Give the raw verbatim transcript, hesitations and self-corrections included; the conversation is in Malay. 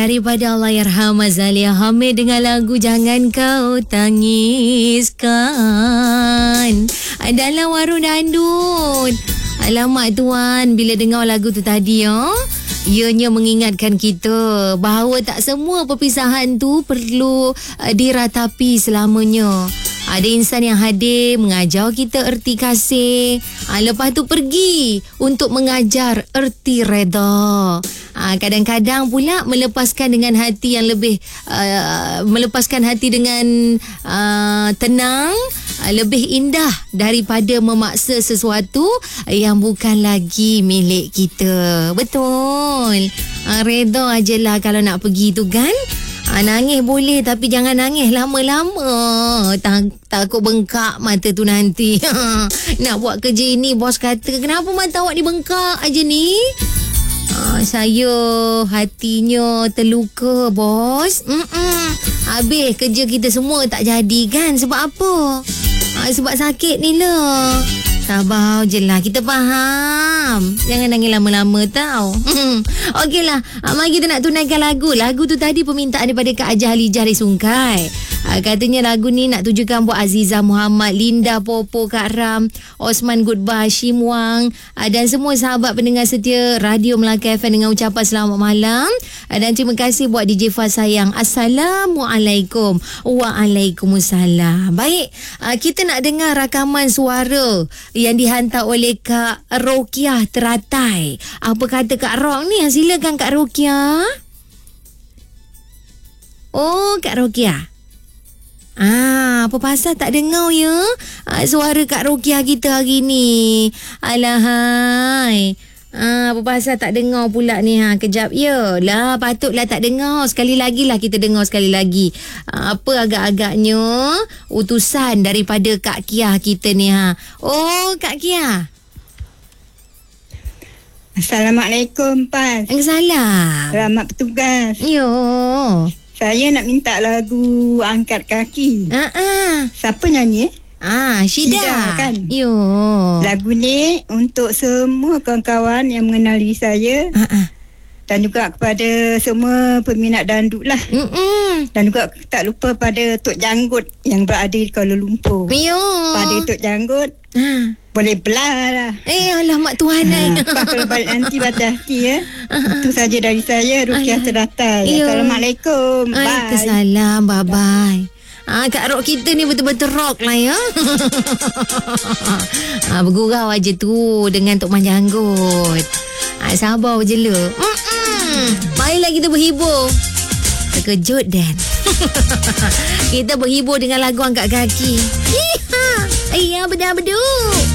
Daripada Allahyarham Azalia Hamid dengan lagu Jangan Kau Tangiskan dalam warung dandut. Alamak tuan, bila dengar lagu tu tadi oh, ianya mengingatkan kita bahawa tak semua perpisahan tu perlu uh, diratapi selamanya. Ada insan yang hadir mengajar kita erti kasih. Ha, lepas tu pergi untuk mengajar erti reda. Ha, kadang-kadang pula melepaskan dengan hati yang lebih uh, melepaskan hati dengan uh, tenang uh, lebih indah daripada memaksa sesuatu yang bukan lagi milik kita. Betul. Ha, reda ajalah kalau nak pergi tu kan. Ha, nangis boleh tapi jangan nangis lama-lama. Tak, takut bengkak mata tu nanti. Nak buat kerja ini bos kata, kenapa mata awak dibengkak aja ni? Ha, saya hatinya terluka bos. Mm-mm. Habis kerja kita semua tak jadi kan? Sebab apa? Ha, sebab sakit ni lah. Sabar je lah, kita faham. Jangan nangis lama-lama tau. Okeylah, mari kita nak tunaikan lagu. Lagu tu tadi permintaan daripada Kak Ajah Halijah dari Sungkai. Katanya lagu ni nak tujukan buat Aziza Muhammad, Linda Popo, Kak Ram, Osman Goodbye, Shim Wang dan semua sahabat pendengar setia Radio Melaka F M dengan ucapan selamat malam. Dan terima kasih buat D J Faz sayang. Assalamualaikum. Waalaikumsalam. Baik, kita nak dengar rakaman suara yang dihantar oleh Kak Rokiah Teratai. Apa kata Kak Rok ni? Silakan Kak Rokiah. Oh, Kak Rokiah. Ah, apa pasal tak dengar ya? Ah, suara Kak Rokiah kita hari ni. Alahai. Ah, apa pasal tak dengar pula ni ha? Kejap ya. Lah, patutlah tak dengar. Sekali lagi lah kita dengar sekali lagi. Ah, apa agak-agaknya utusan daripada Kak Kiah kita ni ha. Oh, Kak Kiah. Assalamualaikum, Pas. Waalaikumsalam. Selamat bertugas. Yo. Saya nak minta lagu Angkat Kaki. Ah, ah. Siapa nyanyi? Eh? Ah, Syida. Syida kan? Yo. Lagu ni untuk semua kawan-kawan yang mengenali saya. Ah, ah. Dan juga kepada semua peminat dandut lah. Mm-mm. Dan juga tak lupa pada Tok Janggut yang berada di Kuala Lumpur. Yo. Pada Tok Janggut. Ah. Boleh belah lah. Eh, alamak Tuhan. Ha, kalau balik nanti baca hati ya. Itu saja dari saya, Rukiah Teratai. Assalamualaikum. Bye. Waalaikumsalam. Bye-bye. Ah, Kak Rock kita ni betul-betul rock lah ya. Ah, bergurau aja tu dengan Tok Man Janggut. Ah, sabar je lah. Marilah kita berhibur. Terkejut Dan. Kita berhibur dengan lagu Angkat Kaki. Hiha. Ayah bedah-bedu.